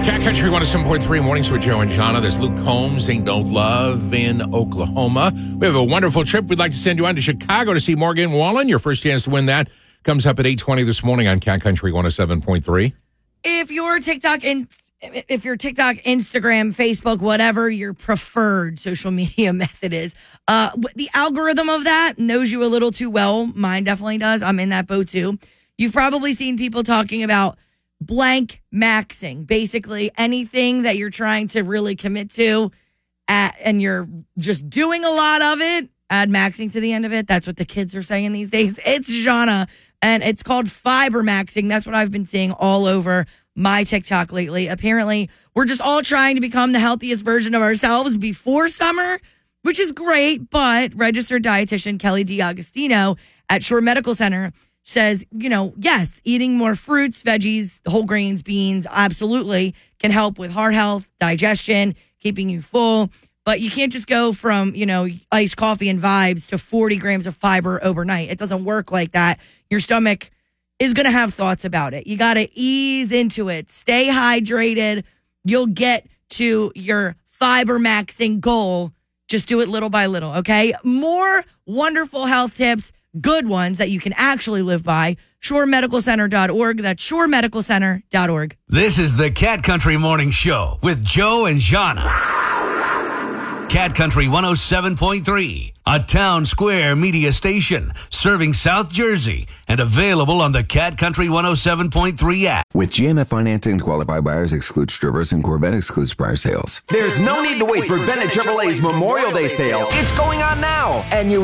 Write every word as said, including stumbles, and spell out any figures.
Cat Country one oh seven point three Mornings with Joe and Jana. There's Luke Combs, Ain't No Love in Oklahoma. We have a wonderful trip. We'd like to send you on to Chicago to see Morgan Wallen. Your first chance to win that comes up at eight twenty this morning on Cat Country one oh seven point three. If your TikTok and if your TikTok, Instagram, Facebook, whatever your preferred social media method is, uh, the algorithm of that knows you a little too well. Mine definitely does. I'm in that boat too. You've probably seen people talking about blank maxing, basically anything that you're trying to really commit to at, and you're just doing a lot of it, add maxing to the end of it. That's what the kids are saying these days. It's Jana, and it's called fiber maxing. That's what I've been seeing all over my TikTok lately. Apparently, we're just all trying to become the healthiest version of ourselves before summer, which is great, but registered dietitian Kelly D'Agostino at Shore Medical Center says, you know, yes, eating more fruits, veggies, whole grains, beans, absolutely can help with heart health, digestion, keeping you full. But you can't just go from, you know, iced coffee and vibes to forty grams of fiber overnight. It doesn't work like that. Your stomach is going to have thoughts about it. You got to ease into it. Stay hydrated. You'll get to your fiber maxing goal. Just do it little by little, okay? More wonderful health tips, good ones that you can actually live by. shore medical center dot org. That's shore medical center dot org. This is the Cat Country Morning Show with Joe and Jana. Cat Country one oh seven point three, a Town Square media station serving South Jersey and available on the Cat Country one oh seven point three app. With G M F financing, qualified buyers excludes Traverse and Corvette excludes prior sales. There's no need to wait for Bennett Chevrolet's Memorial Day sale. It's going on now, and you